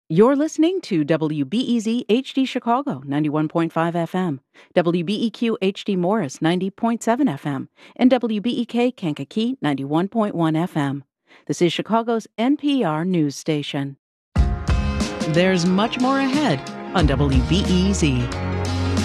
You're listening to WBEZ HD Chicago, 91.5 FM, WBEQ HD Morris, 90.7 FM, and WBEK Kankakee, 91.1 FM. This is Chicago's NPR news station. There's much more ahead on WBEZ.